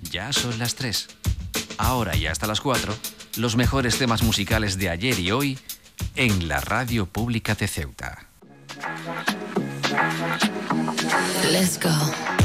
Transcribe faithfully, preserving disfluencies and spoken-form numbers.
Ya son las tres. Ahora y hasta las cuatro, los mejores temas musicales de ayer y hoy en la Radio Pública de Ceuta. Let's go.